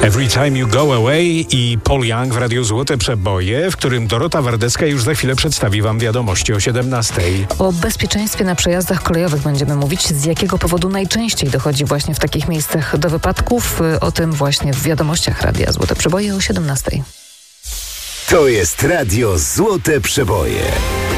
Every Time You Go Away i Paul Young w Radiu Złote Przeboje, w którym Dorota Wardecka już za chwilę przedstawi Wam wiadomości o 17:00. O bezpieczeństwie na przejazdach kolejowych będziemy mówić, z jakiego powodu najczęściej dochodzi właśnie w takich miejscach do wypadków. O tym właśnie w wiadomościach Radia Złote Przeboje o 17:00. To jest Radio Złote Przeboje.